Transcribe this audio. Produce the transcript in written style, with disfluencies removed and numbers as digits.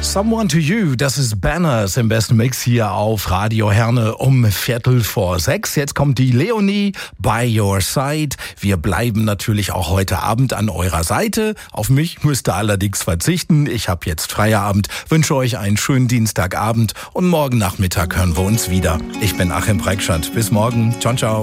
Someone to You, das ist Banners im besten Mix hier auf Radio Herne um 5:45. Jetzt kommt die Leonie by your side. Wir bleiben natürlich auch heute Abend an eurer Seite. Auf mich müsst ihr allerdings verzichten. Ich habe jetzt Feierabend, wünsche euch einen schönen Dienstagabend und morgen Nachmittag hören wir uns wieder. Ich bin Achim Preikschat. Bis morgen. Ciao, ciao.